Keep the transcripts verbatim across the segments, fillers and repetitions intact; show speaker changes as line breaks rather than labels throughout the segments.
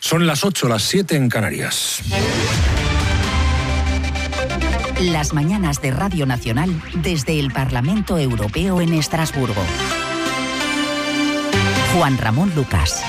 Son las ocho, las siete en Canarias.
Las mañanas de Radio Nacional desde el Parlamento Europeo en Estrasburgo. Juan Ramón Lucas.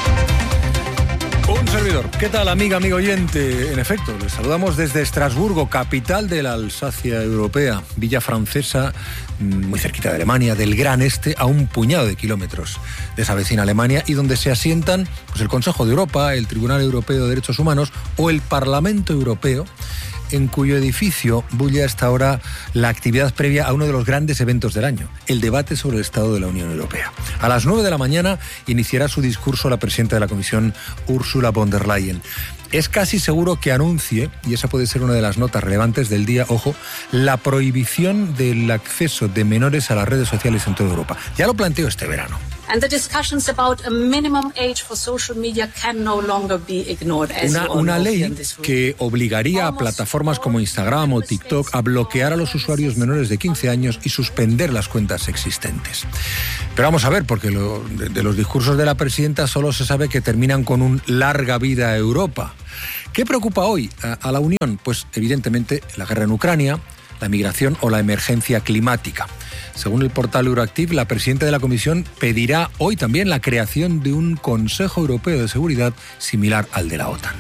Un servidor. ¿Qué tal, amiga, amigo oyente? En efecto, les saludamos desde Estrasburgo, capital de la Alsacia europea, villa francesa, muy cerquita de Alemania, del Gran Este, a un puñado de kilómetros de esa vecina Alemania, y donde se asientan pues, el Consejo de Europa, el Tribunal Europeo de Derechos Humanos o el Parlamento Europeo, en cuyo edificio bulle hasta ahora la actividad previa a uno de los grandes eventos del año, el debate sobre el Estado de la Unión Europea. A las nueve de la mañana iniciará su discurso la presidenta de la Comisión, Ursula von der Leyen. Es casi seguro que anuncie, y esa puede ser una de las notas relevantes del día, ojo, la prohibición del acceso de menores a las redes sociales en toda Europa. Ya lo planteó este verano.
And the discussions about a minimum age for social media can no longer be ignored. As
Una, una ley que obligaría a plataformas como Instagram o TikTok a bloquear a los usuarios menores de quince años y suspender las cuentas existentes. Pero vamos a ver, porque lo, de, de los discursos de la presidenta solo se sabe que terminan con un larga vida a Europa. ¿Qué preocupa hoy a, a la Unión? Pues evidentemente la guerra en Ucrania, la migración o la emergencia climática. Según el portal Euroactiv, la presidenta de la Comisión pedirá hoy también la creación de un Consejo Europeo de Seguridad similar al de la OTAN.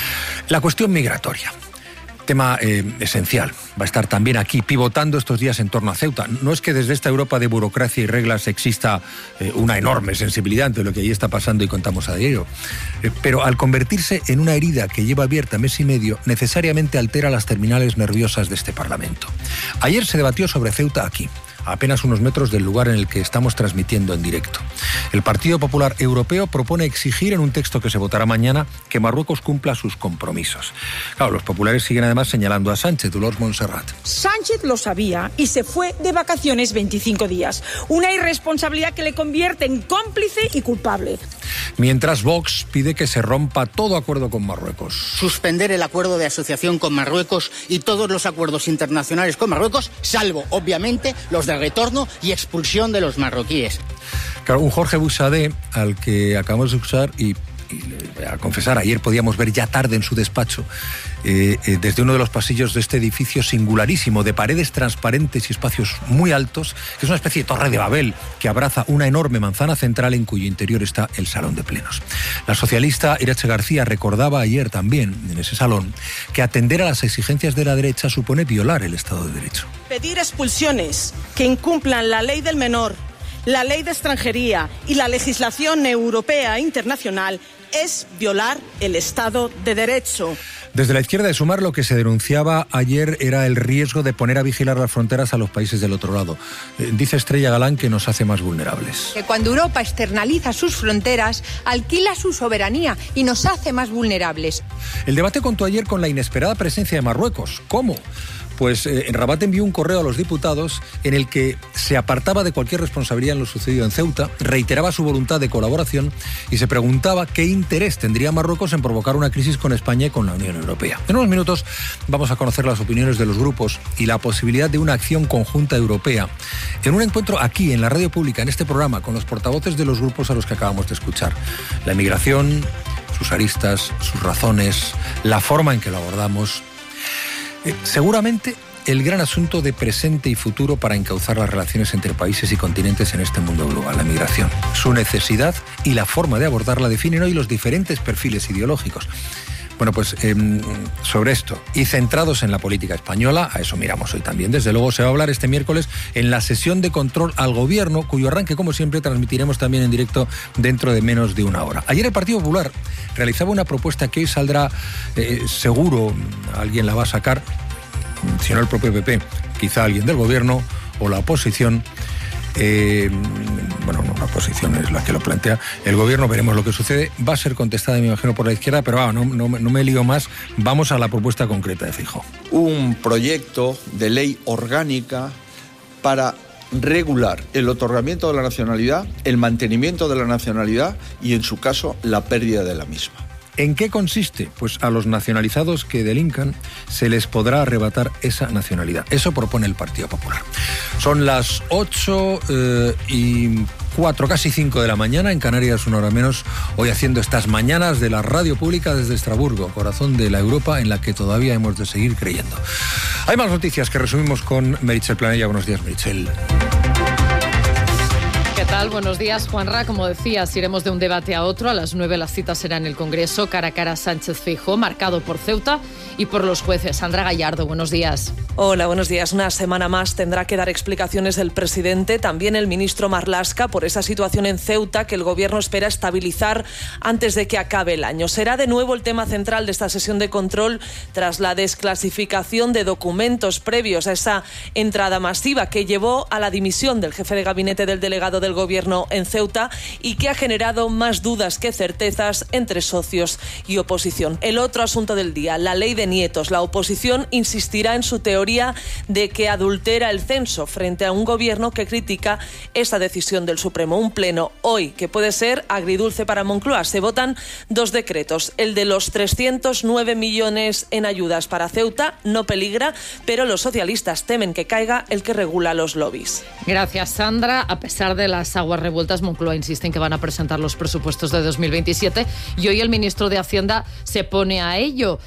La cuestión migratoria, tema eh, esencial, va a estar también aquí pivotando estos días en torno a Ceuta. No es que desde esta Europa de burocracia y reglas exista eh, una enorme sensibilidad ante lo que allí está pasando y contamos a diario, eh, pero al convertirse en una herida que lleva abierta mes y medio, necesariamente altera las terminales nerviosas de este Parlamento. Ayer se debatió sobre Ceuta aquí, a apenas unos metros del lugar en el que estamos transmitiendo en directo. El Partido Popular Europeo propone exigir en un texto que se votará mañana que Marruecos cumpla sus compromisos. Claro, los populares siguen además señalando a Sánchez, Dolors Montserrat.
Sánchez lo sabía y se fue de vacaciones veinticinco días. Una irresponsabilidad que le convierte en cómplice y culpable.
Mientras Vox pide que se rompa todo acuerdo con Marruecos.
Suspender el acuerdo de asociación con Marruecos y todos los acuerdos internacionales con Marruecos, salvo, obviamente, los de retorno y expulsión de los marroquíes.
Claro, un Jorge Buxadé, al que acabamos de usar y, y le voy a confesar, ayer podíamos ver ya tarde en su despacho, eh, eh, desde uno de los pasillos de este edificio singularísimo, de paredes transparentes y espacios muy altos, que es una especie de torre de Babel que abraza una enorme manzana central en cuyo interior está el salón de plenos. La socialista Irache García recordaba ayer también, en ese salón, que atender a las exigencias de la derecha supone violar el Estado de Derecho.
Pedir expulsiones que incumplan la ley del menor, la ley de extranjería y la legislación europea e internacional es violar el Estado de Derecho.
Desde la izquierda de Sumar, lo que se denunciaba ayer era el riesgo de poner a vigilar las fronteras a los países del otro lado. Eh, dice Estrella Galán que nos hace más vulnerables.
Que cuando Europa externaliza sus fronteras, alquila su soberanía y nos hace más vulnerables.
El debate contó ayer con la inesperada presencia de Marruecos. ¿Cómo? Pues eh, Rabat envió un correo a los diputados en el que se apartaba de cualquier responsabilidad en lo sucedido en Ceuta, reiteraba su voluntad de colaboración y se preguntaba qué interés tendría Marruecos en provocar una crisis con España y con la Unión Europea. En unos minutos vamos a conocer las opiniones de los grupos y la posibilidad de una acción conjunta europea en un encuentro aquí, en la radio pública, en este programa, con los portavoces de los grupos a los que acabamos de escuchar. La inmigración, sus aristas, sus razones, la forma en que la abordamos. Eh, seguramente el gran asunto de presente y futuro para encauzar las relaciones entre países y continentes en este mundo global, la migración. Su necesidad y la forma de abordarla definen hoy los diferentes perfiles ideológicos. Bueno, pues eh, sobre esto y centrados en la política española, a eso miramos hoy también. Desde luego se va a hablar este miércoles en la sesión de control al gobierno, cuyo arranque, como siempre, transmitiremos también en directo dentro de menos de una hora. Ayer el Partido Popular realizaba una propuesta que hoy saldrá, eh, seguro, alguien la va a sacar, si no el propio P P, quizá alguien del gobierno o la oposición. Eh, bueno, no, la oposición es la que lo plantea. El gobierno, veremos lo que sucede. Va a ser contestada, me imagino, por la izquierda, pero ah, no, no, no me lío más. Vamos a la propuesta concreta de Feijóo.
Un proyecto de ley orgánica para regular el otorgamiento de la nacionalidad, el mantenimiento de la nacionalidad y, en su caso, la pérdida de la misma.
¿En qué consiste? Pues a los nacionalizados que delincan se les podrá arrebatar esa nacionalidad. Eso propone el Partido Popular. Son las ocho eh, y cuatro, casi cinco de la mañana, en Canarias una hora menos, hoy haciendo estas mañanas de la radio pública desde Estrasburgo, corazón de la Europa en la que todavía hemos de seguir creyendo. Hay más noticias que resumimos con Meritxell Planella. Buenos días, Meritxell.
¿Qué tal? Buenos días, Juanra. Como decías, iremos de un debate a otro. A las nueve la cita será en el Congreso, cara a cara Sánchez-Feijóo, marcado por Ceuta y por los jueces. Sandra Gallardo, buenos días.
Hola, buenos días. Una semana más tendrá que dar explicaciones el presidente, también el ministro Marlaska, por esa situación en Ceuta que el Gobierno espera estabilizar antes de que acabe el año. Será de nuevo el tema central de esta sesión de control tras la desclasificación de documentos previos a esa entrada masiva que llevó a la dimisión del jefe de gabinete del delegado del Gobierno en Ceuta y que ha generado más dudas que certezas entre socios y oposición. El otro asunto del día, la ley de nietos. La oposición insistirá en su teoría de que adultera el censo frente a un Gobierno que critica esa decisión del Supremo. Un pleno hoy que puede ser agridulce para Moncloa. Se votan dos decretos. El de los trescientos nueve millones en ayudas para Ceuta no peligra, pero los socialistas temen que caiga el que regula los lobbies.
Gracias, Sandra. A pesar de las aguas revueltas, Moncloa insiste en que van a presentar los presupuestos de dos mil veintisiete y hoy el ministro de Hacienda se pone a ello.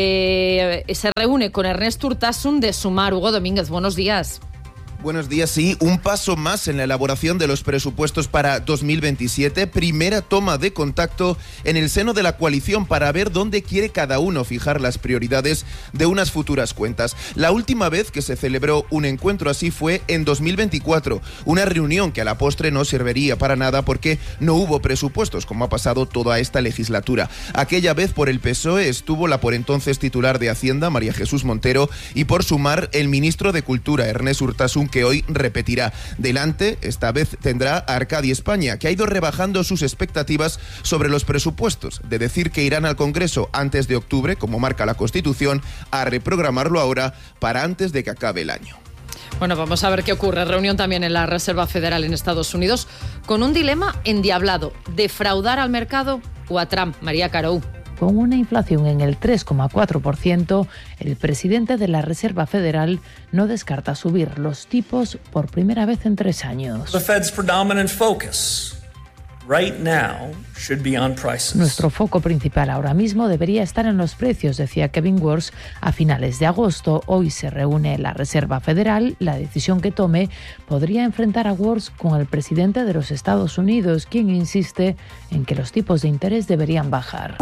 Eh, se reúne con Ernest Urtasun de Sumar. Hugo Domínguez, buenos días.
Buenos días, sí, un paso más en la elaboración de los presupuestos para dos mil veintisiete, primera toma de contacto en el seno de la coalición para ver dónde quiere cada uno fijar las prioridades de unas futuras cuentas. La última vez que se celebró un encuentro así fue en dos mil veinticuatro, una reunión que a la postre no serviría para nada porque no hubo presupuestos, como ha pasado toda esta legislatura. Aquella vez por el P S O E estuvo la por entonces titular de Hacienda, María Jesús Montero, y por Sumar el ministro de Cultura, Ernest Urtasun, que hoy repetirá. Delante, esta vez tendrá a Arcadi España, que ha ido rebajando sus expectativas sobre los presupuestos, de decir que irán al Congreso antes de octubre, como marca la Constitución, a reprogramarlo ahora para antes de que acabe el año.
Bueno, vamos a ver qué ocurre. Reunión también en la Reserva Federal en Estados Unidos, con un dilema endiablado: defraudar al mercado o a Trump. María Carou.
Con una inflación en el tres coma cuatro por ciento, el presidente de la Reserva Federal no descarta subir los tipos por primera vez en tres años.
The Fed's predominant focus right now should be on prices.
Nuestro foco principal ahora mismo debería estar en los precios, decía Kevin Warsh a finales de agosto. Hoy se reúne la Reserva Federal. La decisión que tome podría enfrentar a Warsh con el presidente de los Estados Unidos, quien insiste en que los tipos de interés deberían bajar.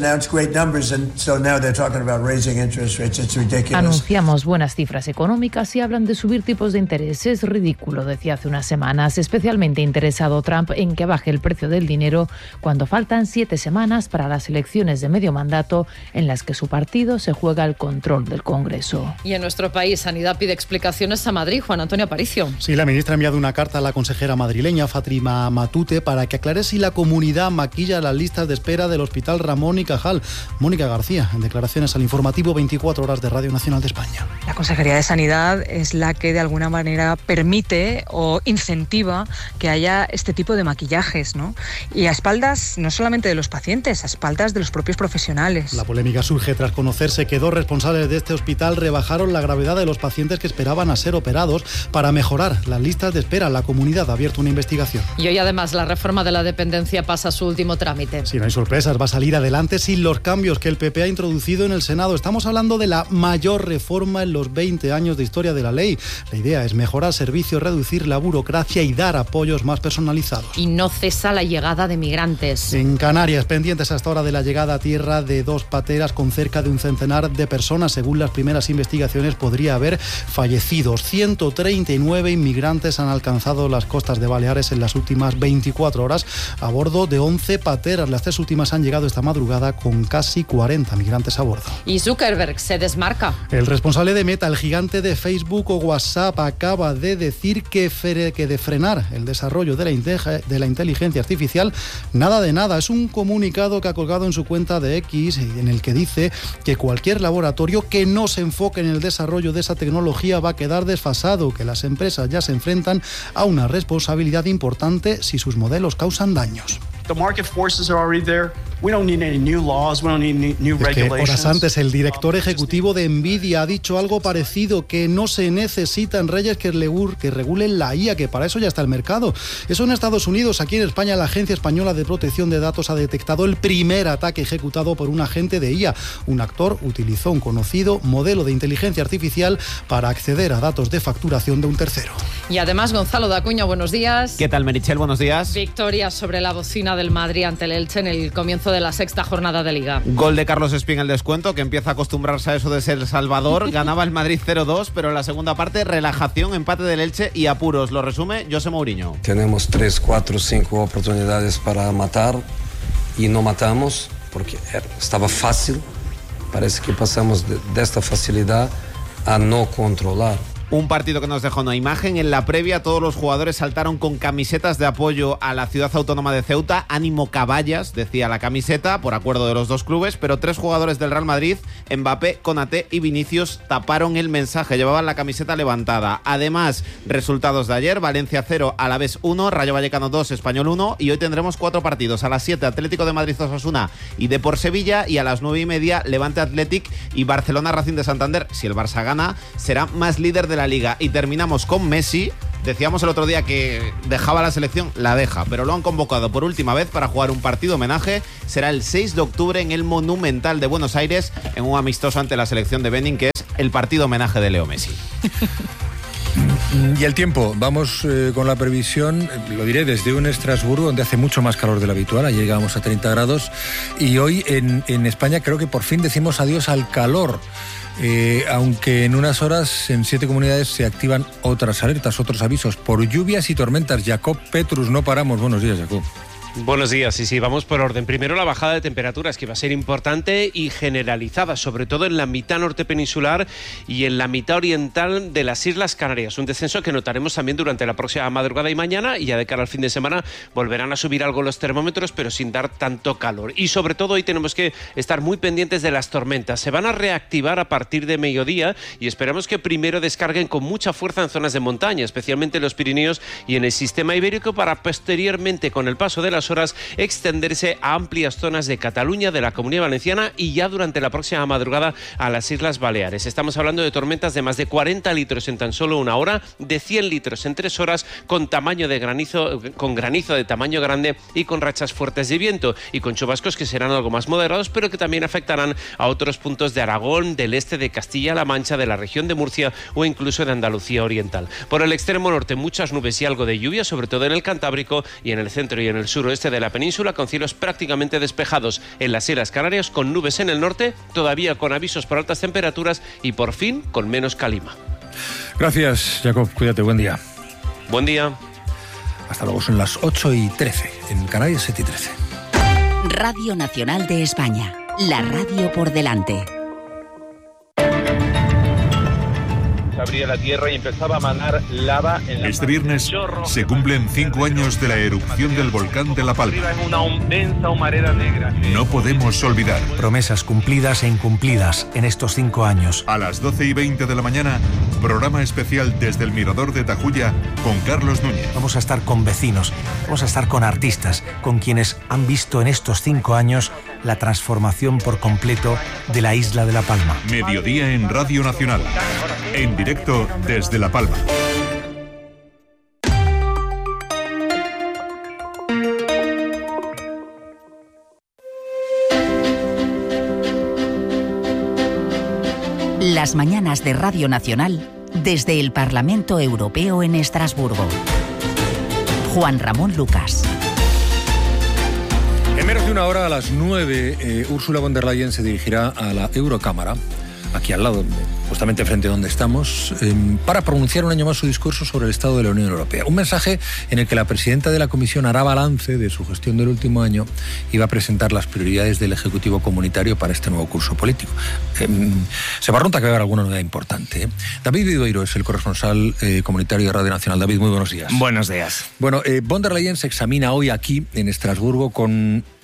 Anunciamos buenas cifras económicas y hablan de subir tipos de interés. Es ridículo, decía hace unas semanas. Especialmente interesado Trump en que baje el precio del dinero cuando faltan siete semanas para las elecciones de medio mandato en las que su partido se juega el control del Congreso.
Y en nuestro país, Sanidad pide explicaciones a Madrid. Juan Antonio Aparicio.
Sí, la ministra ha enviado una carta a la consejera madrileña Fátima Matute para que aclare si la comunidad maquilla las listas de espera del Hospital Ramón y Cajal. Mónica García, en declaraciones al informativo veinticuatro horas de Radio Nacional de España.
La Consejería de Sanidad es la que de alguna manera permite o incentiva que haya este tipo de maquillajes, ¿no? Y a espaldas no solamente de los pacientes, a espaldas de los propios profesionales.
La polémica surge tras conocerse que dos responsables de este hospital rebajaron la gravedad de los pacientes que esperaban a ser operados para mejorar las listas de espera. La comunidad ha abierto una investigación.
Y hoy además la reforma de la dependencia pasa a su último trámite.
Si no hay sorpresas, va a salir adelante sin los cambios que el P P ha introducido en el Senado. Estamos hablando de la mayor reforma en los veinte años de historia de la ley. La idea es mejorar servicios, reducir la burocracia y dar apoyos más personalizados.
Y no cesa la llegada de migrantes.
En Canarias, pendientes hasta ahora de la llegada a tierra de dos pateras con cerca de un centenar de personas. Según las primeras investigaciones, podría haber fallecidos. ciento treinta y nueve inmigrantes han alcanzado las costas de Baleares en las últimas veinticuatro horas a bordo de once pateras. Las tres últimas han llegado esta madrugada con casi cuarenta migrantes a bordo.
Y Zuckerberg se desmarca.
El responsable de Meta, el gigante de Facebook o WhatsApp, acaba de decir que, fre- que de frenar el desarrollo de la, inte- de la inteligencia artificial, nada de nada. Es un comunicado que ha colgado en su cuenta de X en el que dice que cualquier laboratorio que no se enfoque en el desarrollo de esa tecnología va a quedar desfasado, que las empresas ya se enfrentan a una responsabilidad importante si sus modelos causan daños.
The market forces are already there.
Es que horas antes el director ejecutivo de Nvidia ha dicho algo parecido, que no se necesitan leyes que regulen la I A, que para eso ya está el mercado. Eso en Estados Unidos. Aquí en España la Agencia Española de Protección de Datos ha detectado el primer ataque ejecutado por un agente de I A. Un actor utilizó un conocido modelo de inteligencia artificial para acceder a datos de facturación de un tercero.
Y además, Gonzalo Dacuña, buenos días.
¿Qué tal, Meritxell? Buenos días.
Victoria sobre la bocina del Madrid ante el Elche en el comienzo de la sexta jornada de Liga.
Gol de Carlos Espín en el descuento, que empieza a acostumbrarse a eso de ser Salvador. Ganaba el Madrid cero dos, pero en la segunda parte, relajación, empate del Elche y apuros. Lo resume José Mourinho.
Tenemos tres, cuatro, cinco oportunidades para matar y no matamos porque estaba fácil. Parece que pasamos de, de esta facilidad a no controlar.
Un partido que nos dejó una imagen. En la previa todos los jugadores saltaron con camisetas de apoyo a la ciudad autónoma de Ceuta. Ánimo Caballas, decía la camiseta, por acuerdo de los dos clubes, pero tres jugadores del Real Madrid, Mbappé, Konaté y Vinicius, taparon el mensaje, llevaban la camiseta levantada. Además, resultados de ayer: Valencia cero, Alavés uno, Rayo Vallecano dos, Español uno, y hoy tendremos cuatro partidos. A las siete, Atlético de Madrid Osasuna y Depor Sevilla, y a las nueve y media, Levante Athletic y Barcelona Racing de Santander. Si el Barça gana, será más líder de la Liga. Y terminamos con Messi. Decíamos el otro día que dejaba la selección, la deja, pero lo han convocado por última vez para jugar un partido homenaje. Será el seis de octubre en el Monumental de Buenos Aires, en un amistoso ante la selección de Benin, que es el partido homenaje de Leo Messi.
Y el tiempo, vamos eh, con la previsión, lo diré, desde un Estrasburgo donde hace mucho más calor de lo habitual. Ayer llegábamos a treinta grados y hoy en, en España creo que por fin decimos adiós al calor. Eh, aunque en unas horas en siete comunidades se activan otras alertas, otros avisos por lluvias y tormentas. Jacob Petrus, no paramos. Buenos días, Jacob.
Buenos días, sí, sí, vamos por orden. Primero, la bajada de temperaturas, que va a ser importante y generalizada, sobre todo en la mitad norte peninsular y en la mitad oriental de las Islas Canarias. Un descenso que notaremos también durante la próxima madrugada y mañana, y ya de cara al fin de semana volverán a subir algo los termómetros, pero sin dar tanto calor. Y sobre todo hoy tenemos que estar muy pendientes de las tormentas. Se van a reactivar a partir de mediodía y esperamos que primero descarguen con mucha fuerza en zonas de montaña, especialmente en los Pirineos y en el sistema ibérico, para posteriormente, con el paso de las horas, extenderse a amplias zonas de Cataluña, de la Comunidad Valenciana y ya durante la próxima madrugada a las Islas Baleares. Estamos hablando de tormentas de más de cuarenta litros en tan solo una hora, de cien litros en tres horas, con tamaño de granizo, con granizo de tamaño grande y con rachas fuertes de viento y con chubascos que serán algo más moderados, pero que también afectarán a otros puntos de Aragón, del este de Castilla-La Mancha, de la región de Murcia o incluso de Andalucía Oriental. Por el extremo norte, muchas nubes y algo de lluvia, sobre todo en el Cantábrico y en el centro y en el sur este de la península, con cielos prácticamente despejados en las Islas Canarias, con nubes en el norte, todavía con avisos por altas temperaturas y por fin con menos calima.
Gracias, Jacob, cuídate, buen día.
Buen día.
Hasta luego, son las ocho y trece, en Canarias siete y trece.
Radio Nacional de España, la radio por delante.
Abría la tierra y empezaba a manar lava en la
Este viernes se cumplen cinco años de la erupción del volcán de La Palma.
En una densa humareda negra.
No podemos olvidar.
Promesas cumplidas e incumplidas en estos cinco años.
A las doce y veinte de la mañana, programa especial desde el Mirador de Tajuya con Carlos Núñez.
Vamos a estar con vecinos, vamos a estar con artistas, con quienes han visto en estos cinco años la transformación por completo de la isla de La Palma.
Mediodía en Radio Nacional. En directo desde La Palma.
Las mañanas de Radio Nacional desde el Parlamento Europeo en Estrasburgo. Juan Ramón Lucas.
En menos de una hora, a las nueve, eh, Ursula von der Leyen se dirigirá a la Eurocámara, aquí al lado, justamente frente a donde estamos, eh, para pronunciar un año más su discurso sobre el estado de la Unión Europea. Un mensaje en el que la presidenta de la Comisión hará balance de su gestión del último año y va a presentar las prioridades del Ejecutivo Comunitario para este nuevo curso político. Eh, se va a que va a haber alguna novedad importante. ¿eh? David Vidueiro es el corresponsal eh, comunitario de Radio Nacional. David, muy buenos días.
Buenos días.
Bueno, eh, von der Leyen se examina hoy aquí, en Estrasburgo, con...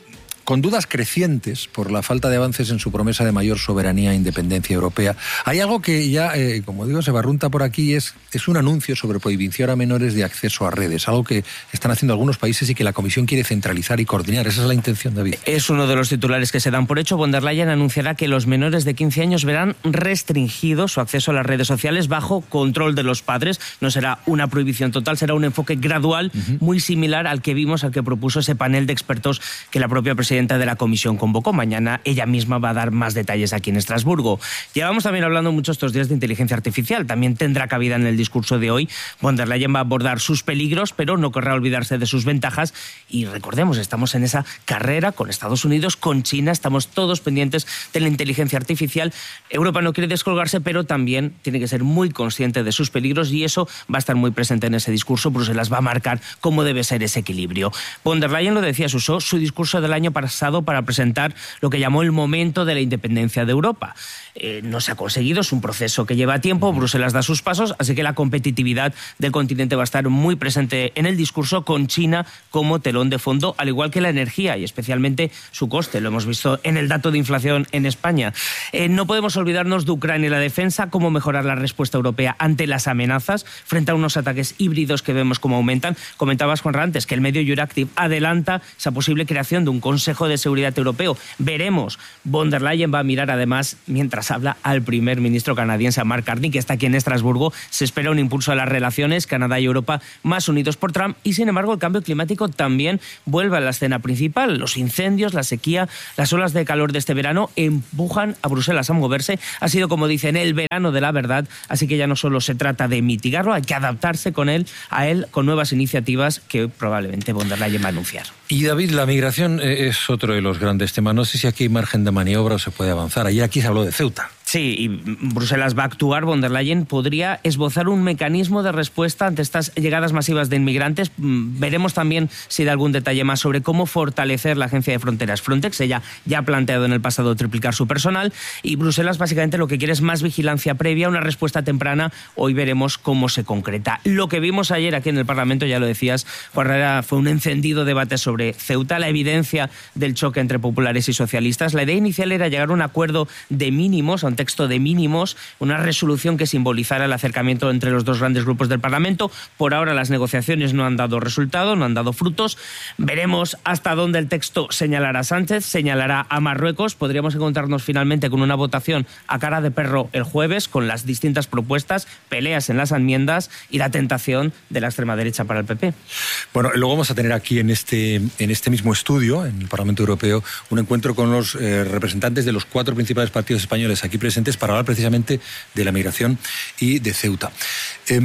con dudas crecientes por la falta de avances en su promesa de mayor soberanía e independencia europea. Hay algo que ya, eh, como digo, se barrunta por aquí, es, es un anuncio sobre prohibición a menores de acceso a redes, algo que están haciendo algunos países y que la Comisión quiere centralizar y coordinar. Esa es la intención, David.
Es uno de los titulares que se dan por hecho. Von der Leyen anunciará que los menores de quince años verán restringido su acceso a las redes sociales bajo control de los padres. No será una prohibición total, será un enfoque gradual, uh-huh. muy similar al que vimos, al que propuso ese panel de expertos que la propia presidenta de la Comisión convocó. Mañana ella misma va a dar más detalles aquí en Estrasburgo. Llevamos también hablando mucho estos días de inteligencia artificial. También tendrá cabida en el discurso de hoy. Von der Leyen va a abordar sus peligros, pero no querrá olvidarse de sus ventajas. Y recordemos, estamos en esa carrera con Estados Unidos, con China, estamos todos pendientes de la inteligencia artificial. Europa no quiere descolgarse, pero también tiene que ser muy consciente de sus peligros y eso va a estar muy presente en ese discurso. Bruselas va a marcar cómo debe ser ese equilibrio. Von der Leyen, lo decía, se usó su discurso del año pasado para presentar lo que llamó el momento de la independencia de Europa. Eh, no se ha conseguido, es un proceso que lleva tiempo, Bruselas da sus pasos, así que la competitividad del continente va a estar muy presente en el discurso, con China como telón de fondo, al igual que la energía y especialmente su coste. Lo hemos visto en el dato de inflación en España. Eh, no podemos olvidarnos de Ucrania y la defensa, cómo mejorar la respuesta europea ante las amenazas frente a unos ataques híbridos que vemos cómo aumentan. Comentabas, Juanra, antes que el medio Euractiv adelanta esa posible creación de un Consejo de Seguridad Europeo. Veremos. Von der Leyen va a mirar además, mientras habla, al primer ministro canadiense, a Mark Carney, que está aquí en Estrasburgo. Se espera un impulso a las relaciones Canadá y Europa más unidos por Trump y, sin embargo, el cambio climático también vuelve a la escena principal. Los incendios, la sequía, las olas de calor de este verano empujan a Bruselas a moverse. Ha sido, como dicen, el verano de la verdad, así que ya no solo se trata de mitigarlo, hay que adaptarse con él, a él con nuevas iniciativas que probablemente Von der Leyen va a anunciar.
Y David, la migración es otro de los grandes temas. No sé si aquí hay margen de maniobra o se puede avanzar. Ayer aquí se habló de Ceuta.
Sí, y Bruselas va a actuar. Von der Leyen podría esbozar un mecanismo de respuesta ante estas llegadas masivas de inmigrantes. Veremos también si da algún detalle más sobre cómo fortalecer la Agencia de Fronteras Frontex. Ella ya ha planteado en el pasado triplicar su personal y Bruselas básicamente lo que quiere es más vigilancia previa, una respuesta temprana. Hoy veremos cómo se concreta. Lo que vimos ayer aquí en el Parlamento, ya lo decías, Juan Herrera, fue un encendido debate sobre Ceuta, la evidencia del choque entre populares y socialistas. La idea inicial era llegar a un acuerdo de mínimos, a un texto de mínimos, una resolución que simbolizara el acercamiento entre los dos grandes grupos del Parlamento. Por ahora las negociaciones no han dado resultado, no han dado frutos. Veremos hasta dónde el texto señalará a Sánchez, señalará a Marruecos. Podríamos encontrarnos finalmente con una votación a cara de perro el jueves, con las distintas propuestas, peleas en las enmiendas y la tentación de la extrema derecha para el P P.
Bueno, luego vamos a tener aquí en este, en este mismo estudio, en el Parlamento Europeo, un encuentro con los eh, representantes de los cuatro principales partidos españoles aquí presentes para hablar precisamente de la migración y de Ceuta. Eh,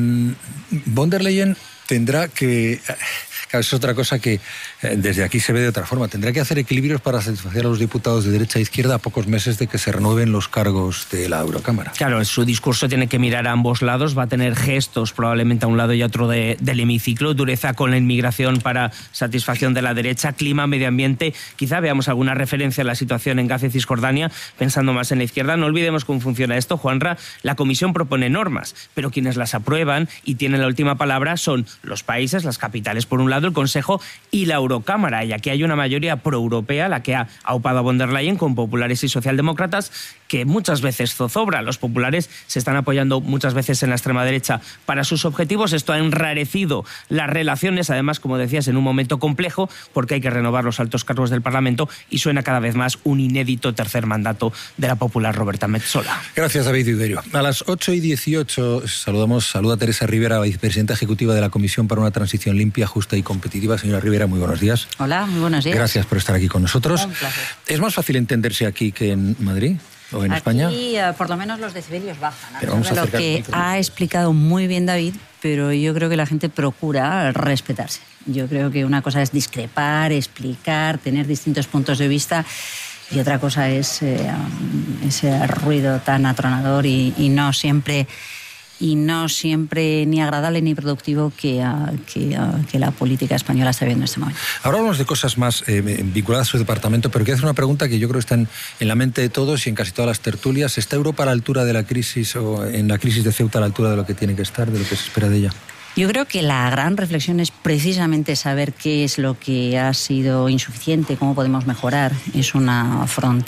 Von der Leyen tendrá que... Claro, es otra cosa que eh, desde aquí se ve de otra forma. Tendrá que hacer equilibrios para satisfacer a los diputados de derecha e izquierda a pocos meses de que se renueven los cargos de la Eurocámara.
Claro, su discurso tiene que mirar a ambos lados, va a tener gestos probablemente a un lado y a otro de, del hemiciclo, dureza con la inmigración para satisfacción de la derecha, clima, medio ambiente. Quizá veamos alguna referencia a la situación en Gaza y Cisjordania, pensando más en la izquierda. No olvidemos cómo funciona esto, Juanra. La Comisión propone normas, pero quienes las aprueban y tienen la última palabra son los países, las capitales por un lado, el Consejo y la Eurocámara. Y aquí hay una mayoría proeuropea, la que ha aupado a Von der Leyen, con populares y socialdemócratas, que muchas veces zozobra. Los populares se están apoyando muchas veces en la extrema derecha para sus objetivos. Esto ha enrarecido las relaciones, además, como decías, en un momento complejo, porque hay que renovar los altos cargos del Parlamento y suena cada vez más un inédito tercer mandato de la popular Roberta Metsola.
Gracias, David Uderio. A las ocho y dieciocho saludamos, saluda a Teresa Rivera, vicepresidenta ejecutiva de la Comisión para una Transición Limpia, Justa y Competitiva. Señora Rivera, muy buenos días.
Hola, muy buenos días.
Gracias por estar aquí con nosotros.
Un placer.
¿Es más fácil entenderse aquí que en Madrid o en
aquí,
España?
Aquí, uh, por lo menos, los decibelios bajan.
Pero vamos a
lo que ha explicado muy bien David, pero yo creo que la gente procura respetarse. Yo creo que una cosa es discrepar, explicar, tener distintos puntos de vista, y otra cosa es eh, ese ruido tan atronador y, y no siempre... y no siempre ni agradable ni productivo que, uh, que, uh, que la política española está viendo en este momento.
Ahora hablamos de cosas más eh, vinculadas a su departamento, pero quiero hacer una pregunta que yo creo que está en, en la mente de todos y en casi todas las tertulias. ¿Está Europa a la altura de la crisis o en la crisis de Ceuta a la altura de lo que tiene que estar, de lo que se espera de ella?
Yo creo que la gran reflexión es precisamente saber qué es lo que ha sido insuficiente, cómo podemos mejorar. Es una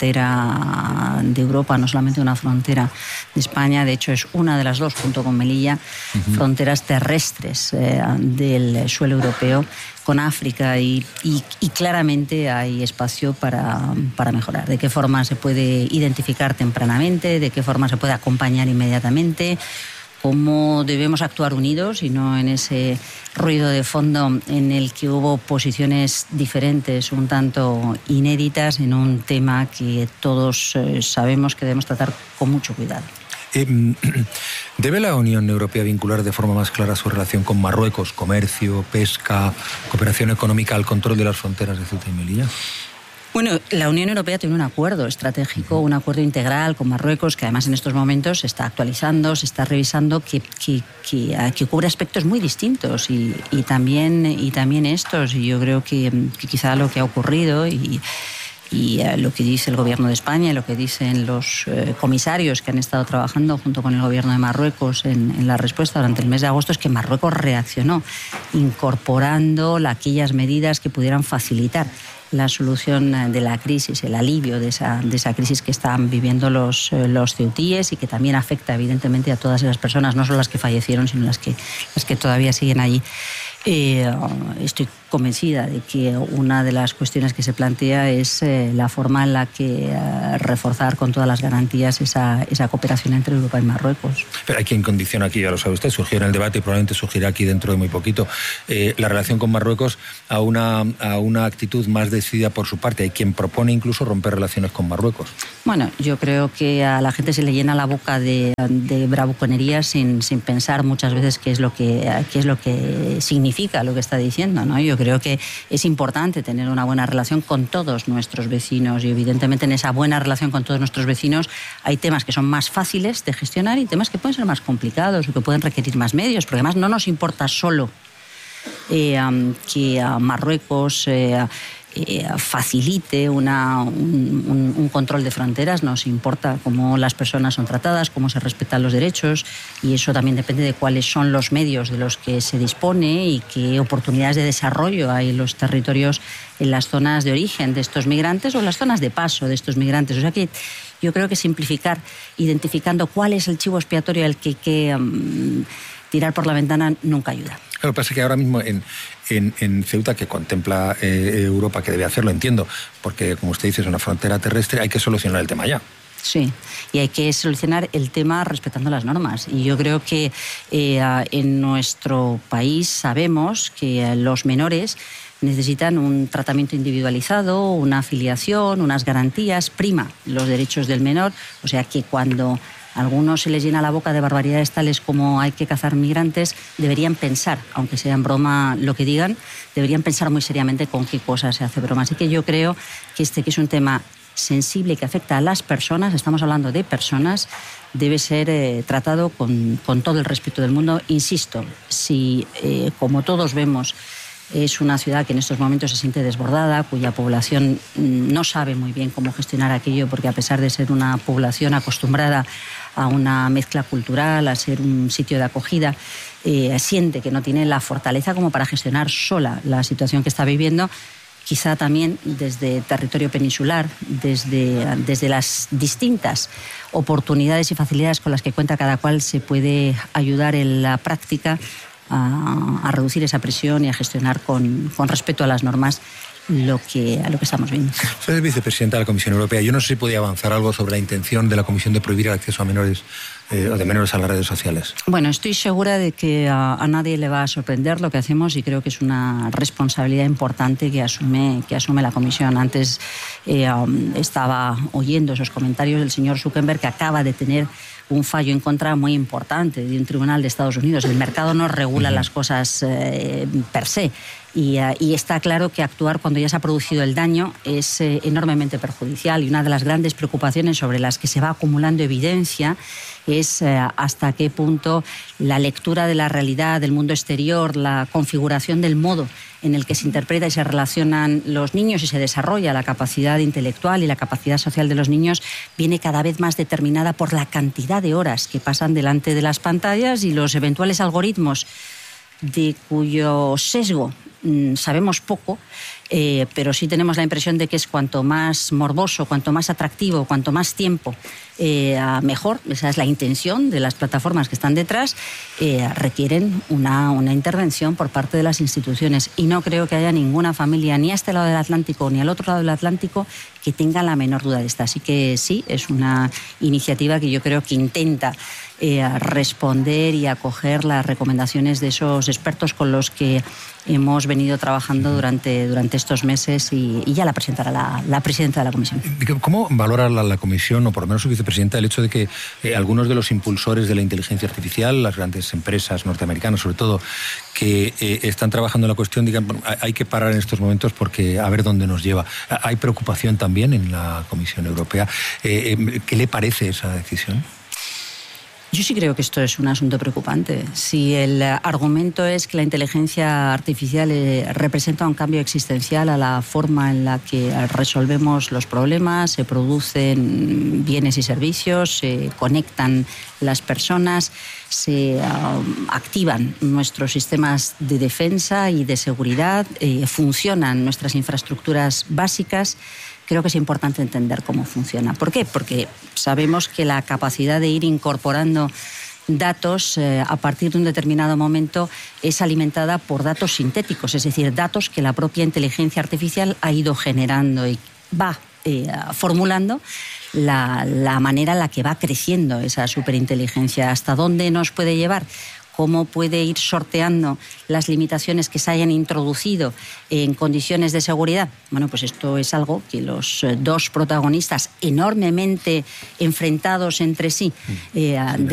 frontera de Europa, no solamente una frontera de España, de hecho es una de las dos, junto con Melilla, uh-huh. fronteras terrestres eh, del suelo europeo con África y, y, y claramente hay espacio para, para mejorar. De qué forma se puede identificar tempranamente, de qué forma se puede acompañar inmediatamente, cómo debemos actuar unidos y no en ese ruido de fondo en el que hubo posiciones diferentes, un tanto inéditas, en un tema que todos eh, sabemos que debemos tratar con mucho cuidado.
Eh, ¿Debe la Unión Europea vincular de forma más clara su relación con Marruecos, comercio, pesca, cooperación económica, al control de las fronteras de Ceuta y Melilla?
Bueno, la Unión Europea tiene un acuerdo estratégico, un acuerdo integral con Marruecos, que además en estos momentos se está actualizando, se está revisando, que, que, que, que cubre aspectos muy distintos y, y, también, y también estos. Y yo creo que, que quizá lo que ha ocurrido y, y uh, lo que dice el Gobierno de España, lo que dicen los uh, comisarios que han estado trabajando junto con el Gobierno de Marruecos en, en la respuesta durante el mes de agosto, es que Marruecos reaccionó incorporando aquellas medidas que pudieran facilitar la solución de la crisis, el alivio de esa, de esa crisis que están viviendo los, los ceutíes y que también afecta evidentemente a todas esas personas, no solo las que fallecieron, sino las que, las que todavía siguen allí. Eh, estoy convencida de que una de las cuestiones que se plantea es eh, la forma en la que eh, reforzar con todas las garantías esa, esa cooperación entre Europa y Marruecos.
Pero hay quien condiciona aquí, ya lo sabe usted, surgió en el debate y probablemente surgirá aquí dentro de muy poquito, eh, la relación con Marruecos a una, a una actitud más decidida por su parte. Hay quien propone incluso romper relaciones con Marruecos.
Bueno, yo creo que a la gente se le llena la boca de, de bravuconería sin, sin pensar muchas veces qué es lo que, qué es lo que significa lo que está diciendo, ¿no? Yo creo que es importante tener una buena relación con todos nuestros vecinos y evidentemente en esa buena relación con todos nuestros vecinos hay temas que son más fáciles de gestionar y temas que pueden ser más complicados o que pueden requerir más medios, porque además no nos importa solo eh, um, que uh, Marruecos eh, eh, facilite una, un, un, un control de fronteras, nos importa cómo las personas son tratadas, cómo se respetan los derechos y eso también depende de cuáles son los medios de los que se dispone y qué oportunidades de desarrollo hay en los territorios, en las zonas de origen de estos migrantes o en las zonas de paso de estos migrantes. O sea que yo creo que simplificar, identificando cuál es el chivo expiatorio al que hay que um, tirar por la ventana nunca ayuda.
Lo que pasa es que ahora mismo en, en, en Ceuta, que contempla eh, Europa que debe hacerlo, entiendo, porque como usted dice es una frontera terrestre, hay que solucionar el tema ya.
Sí, y hay que solucionar el tema respetando las normas. Y yo creo que eh, en nuestro país sabemos que los menores necesitan un tratamiento individualizado, una afiliación, unas garantías, prima los derechos del menor. O sea que cuando a algunos se les llena la boca de barbaridades tales como hay que cazar migrantes, deberían pensar, aunque sea en broma lo que digan, deberían pensar muy seriamente con qué cosas se hace broma. Así que yo creo que este que es un tema sensible que afecta a las personas, estamos hablando de personas, debe ser eh, tratado con, con todo el respeto del mundo. Insisto, si eh, como todos vemos es una ciudad que en estos momentos se siente desbordada, cuya población no sabe muy bien cómo gestionar aquello, porque a pesar de ser una población acostumbrada a una mezcla cultural, a ser un sitio de acogida, eh, siente que no tiene la fortaleza como para gestionar sola la situación que está viviendo. Quizá también desde territorio peninsular, desde, desde las distintas oportunidades y facilidades con las que cuenta cada cual, se puede ayudar en la práctica a, a reducir esa presión y a gestionar con, con respeto a las normas lo que, a lo que estamos viendo.
Usted es vicepresidenta de la Comisión Europea. Yo no sé si podía avanzar algo sobre la intención de la Comisión de prohibir el acceso a menores eh, o de menores a las redes sociales.
Bueno, estoy segura de que a, a nadie le va a sorprender lo que hacemos y creo que es una responsabilidad importante que asume, que asume la Comisión. Antes eh, um, estaba oyendo esos comentarios del señor Zuckerberg, que acaba de tener un fallo en contra muy importante de un tribunal de Estados Unidos. El mercado no regula uh-huh. las cosas eh, per se. Y, uh, y está claro que actuar cuando ya se ha producido el daño es eh, enormemente perjudicial, y una de las grandes preocupaciones sobre las que se va acumulando evidencia es eh, hasta qué punto la lectura de la realidad, del mundo exterior, la configuración del modo en el que se interpreta y se relacionan los niños y se desarrolla la capacidad intelectual y la capacidad social de los niños viene cada vez más determinada por la cantidad de horas que pasan delante de las pantallas y los eventuales algoritmos de cuyo sesgo mmm, sabemos poco, eh, pero sí tenemos la impresión de que es cuanto más morboso, cuanto más atractivo, cuanto más tiempo, eh, mejor. Esa es la intención de las plataformas que están detrás. Eh, requieren una, una intervención por parte de las instituciones, y no creo que haya ninguna familia, ni a este lado del Atlántico ni al otro lado del Atlántico, que tenga la menor duda de esta. Así que sí, es una iniciativa que yo creo que intenta eh, responder y acoger las recomendaciones de esos expertos con los que hemos venido trabajando durante, durante estos meses, y, y ya la presentará la, la presidenta de la Comisión.
¿Cómo valora la, la Comisión, o por lo menos su vicepresidenta, el hecho de que eh, algunos de los impulsores de la inteligencia artificial, las grandes empresas norteamericanas sobre todo, que eh, están trabajando en la cuestión, digan, bueno, hay que parar en estos momentos porque a ver dónde nos lleva? ¿Hay preocupación también en la Comisión Europea? Eh, eh, ¿Qué le parece esa decisión?
Yo sí creo que esto es un asunto preocupante. Si el argumento es que la inteligencia artificial eh, representa un cambio existencial a la forma en la que resolvemos los problemas, se producen bienes y servicios, se conectan las personas, se uh, activan nuestros sistemas de defensa y de seguridad, eh, funcionan nuestras infraestructuras básicas, creo que es importante entender cómo funciona. ¿Por qué? Porque sabemos que la capacidad de ir incorporando datos eh, a partir de un determinado momento es alimentada por datos sintéticos, es decir, datos que la propia inteligencia artificial ha ido generando y va eh, formulando la, la manera en la que va creciendo esa superinteligencia. ¿Hasta dónde nos puede llevar? ¿Cómo puede ir sorteando las limitaciones que se hayan introducido en condiciones de seguridad? Bueno, pues esto es algo que los dos protagonistas enormemente enfrentados entre sí eh,